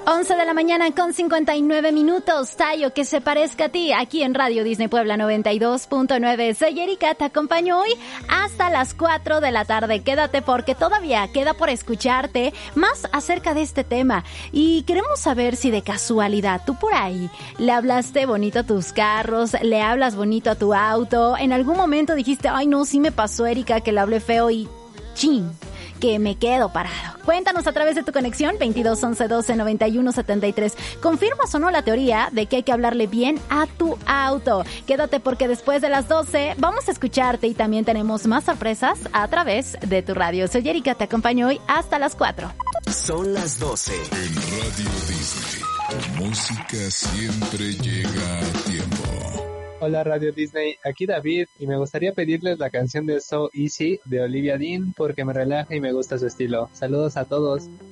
11 de la mañana con 59 minutos. Tayo, que se parezca a ti, aquí en Radio Disney Puebla 92.9. Soy Erika, te acompaño hoy hasta las 4 de la tarde. Quédate porque todavía queda por escucharte más acerca de este tema. Y queremos saber si de casualidad tú por ahí le hablaste bonito a tus carros, le hablas bonito a tu auto. En algún momento dijiste, ay no, sí me pasó, Erika, que le hablé feo y chin, que me quedo parado. Cuéntanos a través de tu conexión 22 11 12 91 73. ¿Confirmas o no la teoría de que hay que hablarle bien a tu auto? Quédate porque después de las 12 vamos a escucharte y también tenemos más sorpresas a través de tu radio. Soy Erika, te acompaño hoy hasta las 4. Son las 12. En Radio Disney, tu música siempre llega a tiempo. Hola Radio Disney, aquí David y me gustaría pedirles la canción de So Easy de Olivia Dean porque me relaja y me gusta su estilo. Saludos a todos.